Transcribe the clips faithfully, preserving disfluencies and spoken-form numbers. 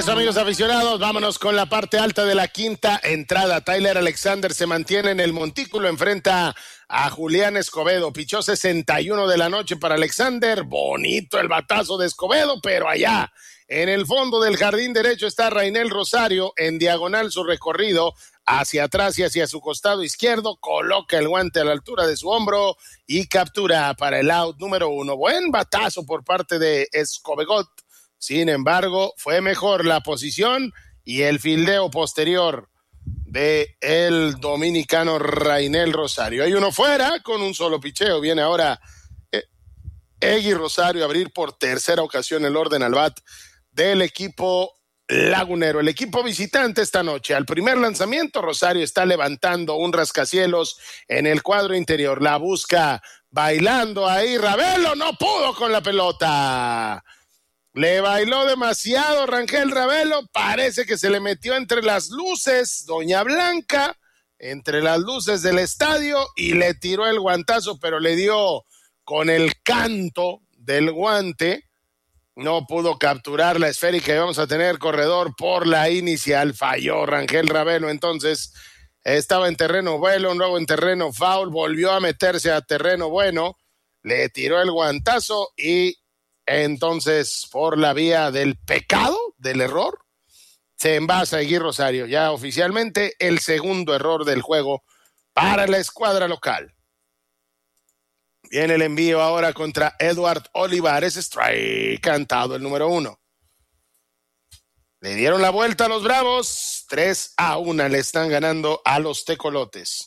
amigos aficionados, vámonos con la parte alta de la quinta entrada. Tyler Alexander se mantiene en el montículo, enfrenta a Julián Escobedo. Pichó sesenta y uno de la noche para Alexander. Bonito el batazo de Escobedo, pero allá en el fondo del jardín derecho está Rainel Rosario, en diagonal su recorrido hacia atrás y hacia su costado izquierdo. Coloca el guante a la altura de su hombro y captura para el out número uno. Buen batazo por parte de Escobedo. Sin embargo, fue mejor la posición y el fildeo posterior de el dominicano Rainel Rosario. Hay uno fuera con un solo picheo. Viene ahora eh, Egui Rosario a abrir por tercera ocasión el orden al bat del equipo lagunero. El equipo visitante esta noche, al primer lanzamiento, Rosario está levantando un rascacielos en el cuadro interior. La busca bailando ahí. Ravelo no pudo con la pelota. Le bailó demasiado Rangel Ravelo, parece que se le metió entre las luces, Doña Blanca, entre las luces del estadio y le tiró el guantazo, pero le dio con el canto del guante, no pudo capturar la esférica y vamos a tener corredor por la inicial. Falló Rangel Ravelo, entonces estaba en terreno bueno, luego en terreno foul, volvió a meterse a terreno bueno, le tiró el guantazo y entonces, por la vía del pecado, del error, se envasa Egui Rosario. Ya oficialmente el segundo error del juego para la escuadra local. Viene el envío ahora contra Edward Olivares. Strike cantado el número uno. Le dieron la vuelta a los Bravos. tres a uno le están ganando a los Tecolotes.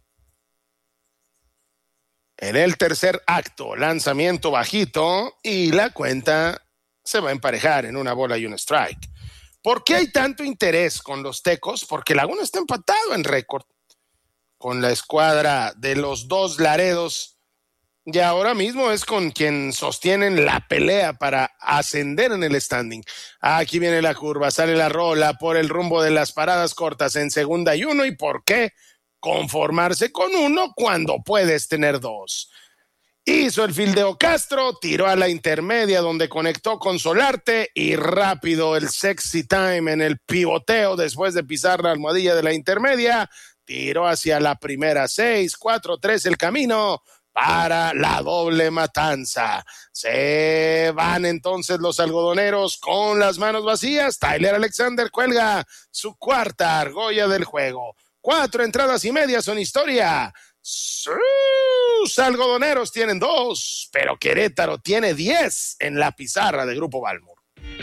En el tercer acto, lanzamiento bajito y la cuenta se va a emparejar en una bola y un strike. ¿Por qué hay tanto interés con los Tecos? Porque Laguna está empatado en récord con la escuadra de los dos Laredos y ahora mismo es con quien sostienen la pelea para ascender en el standing. Aquí viene la curva, sale la rola por el rumbo de las paradas cortas en segunda y uno. ¿Y por qué conformarse con uno cuando puedes tener dos? Hizo el fildeo Castro, tiró a la intermedia donde conectó con Solarte y rápido el sexy time en el pivoteo después de pisar la almohadilla de la intermedia, tiró hacia la primera. Seis, cuatro, tres el camino para la doble matanza. Se van entonces los algodoneros con las manos vacías. Tyler Alexander cuelga su cuarta argolla del juego. Cuatro entradas y media son historia. Sus algodoneros tienen dos, pero Querétaro tiene diez en la pizarra de Grupo Balmor.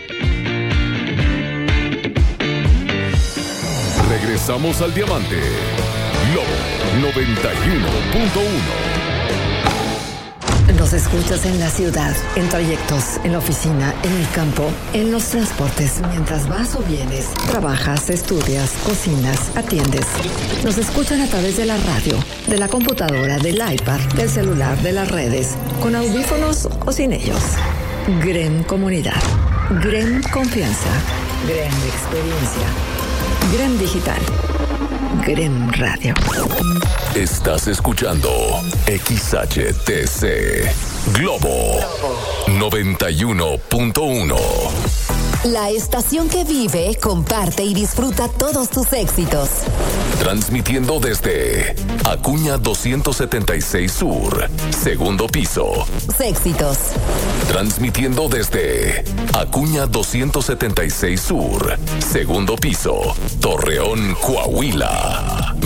Regresamos al Diamante. Lobo noventa y uno punto uno. Nos escuchas en la ciudad, en trayectos, en la oficina, en el campo, en los transportes, mientras vas o vienes, trabajas, estudias, cocinas, atiendes. Nos escuchan a través de la radio, de la computadora, del iPad, del celular, de las redes, con audífonos o sin ellos. Grem Comunidad, Grem Confianza, Grem Experiencia, Grem Digital, Grem Radio. Estás escuchando X H T C Globo noventa y uno punto uno. La estación que vive, comparte y disfruta todos tus éxitos. Transmitiendo desde Acuña doscientos setenta y seis Sur, segundo piso. Éxitos. Transmitiendo desde Acuña doscientos setenta y seis Sur, segundo piso, Torreón, Coahuila.